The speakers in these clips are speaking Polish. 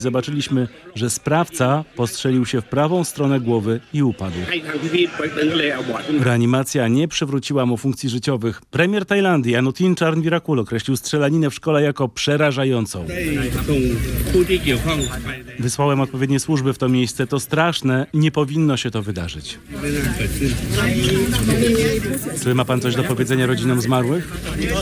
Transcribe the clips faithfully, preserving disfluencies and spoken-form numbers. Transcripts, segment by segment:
Zobaczyliśmy, że sprawca postrzelił się w prawą stronę głowy i upadł. Reanimacja nie przywróciła mu funkcji życiowych. Premier Tajlandii Anutin Charnvirakul określił strzelaninę w szkole jako przerażającą. Wysłałem odpowiednie służby w to miejsce. To straszne. Nie powinno się to wydarzyć. Czy ma pan coś do powiedzenia rodzinom zmarłych?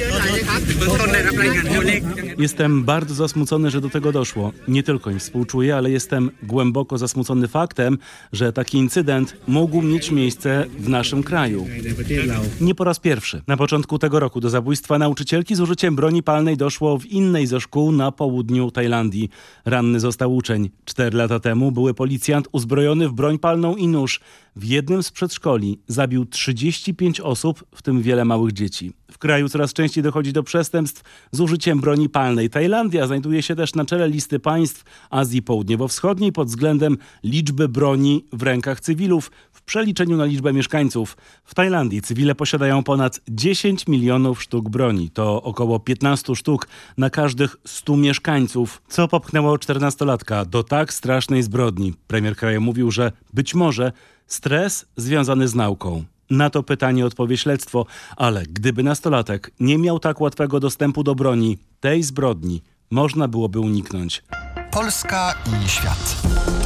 Jestem bardzo zasmucony, że do tego doszło. Nie tylko im współczuję, ale jestem głęboko zasmucony faktem, że taki incydent mógł mieć miejsce w naszym kraju. Nie po raz pierwszy. Na początku tego roku do zabójstwa nauczycielki z użyciem broni palnej doszło w innej ze szkół na południu Tajlandii. Ranny został uczeń. Cztery lata temu były policjant uzbrojony w broń palną i nóż. W jednym z przedszkoli zabił trzydzieści pięć osób, w tym wiele małych dzieci. W kraju coraz częściej dochodzi do przestępstw z użyciem broni palnej. Tajlandia znajduje się też na czele listy państw Azji Południowo-Wschodniej pod względem liczby broni w rękach cywilów w przeliczeniu na liczbę mieszkańców. W Tajlandii cywile posiadają ponad dziesięć milionów sztuk broni. To około piętnaście sztuk na każdych stu mieszkańców. Co popchnęło czternastolatka do tak strasznej zbrodni? Premier kraju mówił, że być może stres związany z nauką. Na to pytanie odpowie śledztwo, ale gdyby nastolatek nie miał tak łatwego dostępu do broni, tej zbrodni można byłoby uniknąć. Polska i świat.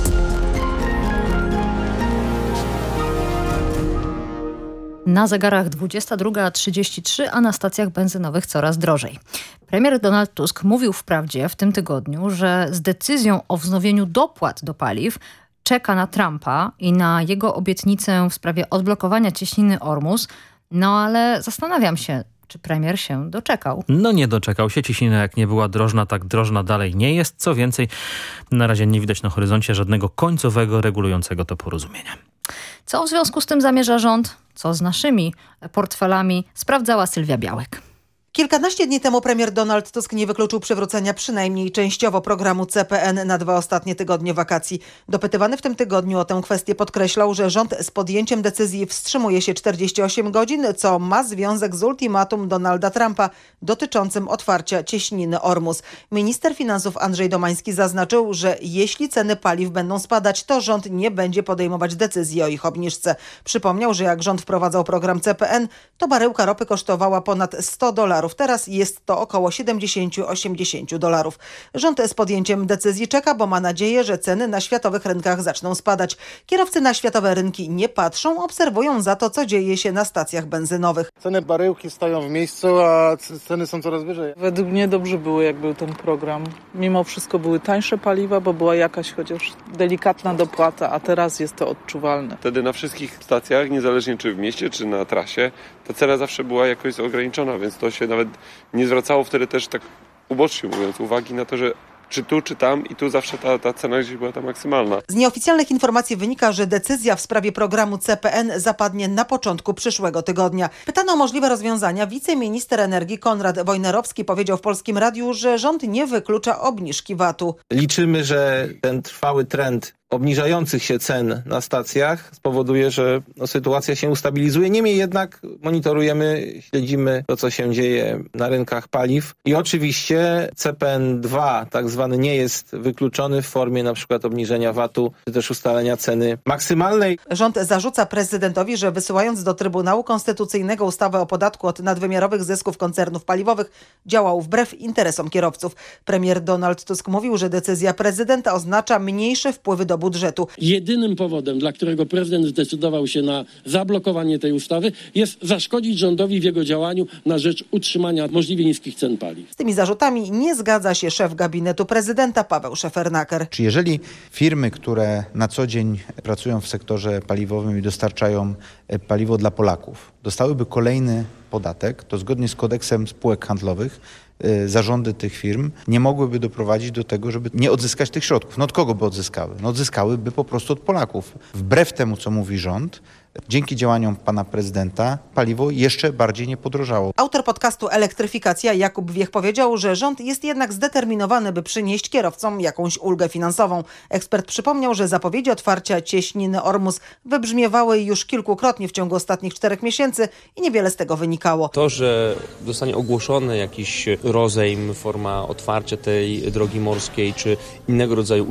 Na zegarach dwudziesta druga trzydzieści trzy, a na stacjach benzynowych coraz drożej. Premier Donald Tusk mówił wprawdzie w tym tygodniu, że z decyzją o wznowieniu dopłat do paliw czeka na Trumpa i na jego obietnicę w sprawie odblokowania cieśniny Ormus, no ale zastanawiam się, czy premier się doczekał. No nie doczekał się. Cieśnina jak nie była drożna, tak drożna dalej nie jest. Co więcej, na razie nie widać na horyzoncie żadnego końcowego regulującego to porozumienia. Co w związku z tym zamierza rząd? Co z naszymi portfelami? Sprawdzała Sylwia Białek. Kilkanaście dni temu premier Donald Tusk nie wykluczył przywrócenia przynajmniej częściowo programu C P N na dwa ostatnie tygodnie wakacji. Dopytywany w tym tygodniu o tę kwestię podkreślał, że rząd z podjęciem decyzji wstrzymuje się czterdzieści osiem godzin, co ma związek z ultimatum Donalda Trumpa dotyczącym otwarcia cieśniny Ormus. Minister finansów Andrzej Domański zaznaczył, że jeśli ceny paliw będą spadać, to rząd nie będzie podejmować decyzji o ich obniżce. Przypomniał, że jak rząd wprowadzał program C P N, to baryłka ropy kosztowała ponad sto dolarów. Teraz jest to około siedemdziesiąt do osiemdziesięciu dolarów. Rząd z podjęciem decyzji czeka, bo ma nadzieję, że ceny na światowych rynkach zaczną spadać. Kierowcy na światowe rynki nie patrzą, obserwują za to, co dzieje się na stacjach benzynowych. Ceny baryłki stoją w miejscu, a ceny są coraz wyżej. Według mnie dobrze było, jak był ten program. Mimo wszystko były tańsze paliwa, bo była jakaś chociaż delikatna dopłata, a teraz jest to odczuwalne. Wtedy na wszystkich stacjach, niezależnie czy w mieście, czy na trasie, ta cena zawsze była jakoś ograniczona, więc to się nawet nie zwracało wtedy też tak ubocznie mówiąc uwagi na to, że czy tu, czy tam i tu zawsze ta, ta cena gdzieś była ta maksymalna. Z nieoficjalnych informacji wynika, że decyzja w sprawie programu C P N zapadnie na początku przyszłego tygodnia. Pytano o możliwe rozwiązania. Wiceminister energii Konrad Wojnarowski powiedział w Polskim Radiu, że rząd nie wyklucza obniżki V A T-u. Liczymy, że ten trwały trend obniżających się cen na stacjach spowoduje, że no, sytuacja się ustabilizuje. Niemniej jednak monitorujemy, śledzimy to, co się dzieje na rynkach paliw i oczywiście C P N dwa tak zwany nie jest wykluczony w formie na przykład obniżenia V A T-u czy też ustalenia ceny maksymalnej. Rząd zarzuca prezydentowi, że wysyłając do Trybunału Konstytucyjnego ustawę o podatku od nadwymiarowych zysków koncernów paliwowych działał wbrew interesom kierowców. Premier Donald Tusk mówił, że decyzja prezydenta oznacza mniejsze wpływy do budżetu. Jedynym powodem, dla którego prezydent zdecydował się na zablokowanie tej ustawy, jest zaszkodzić rządowi w jego działaniu na rzecz utrzymania możliwie niskich cen paliw. Z tymi zarzutami nie zgadza się szef gabinetu prezydenta Paweł Szefernaker. Czy jeżeli firmy, które na co dzień pracują w sektorze paliwowym i dostarczają paliwo dla Polaków, dostałyby kolejny podatek, to zgodnie z kodeksem spółek handlowych zarządy tych firm nie mogłyby doprowadzić do tego, żeby nie odzyskać tych środków. No od kogo by odzyskały? No odzyskałyby po prostu od Polaków. Wbrew temu, co mówi rząd, dzięki działaniom pana prezydenta paliwo jeszcze bardziej nie podrożało. Autor podcastu Elektryfikacja Jakub Wiech powiedział, że rząd jest jednak zdeterminowany, by przynieść kierowcom jakąś ulgę finansową. Ekspert przypomniał, że zapowiedzi otwarcia cieśniny Ormus wybrzmiewały już kilkukrotnie w ciągu ostatnich czterech miesięcy i niewiele z tego wynikało. To, że zostanie ogłoszony jakiś rozejm, forma otwarcia tej drogi morskiej czy innego rodzaju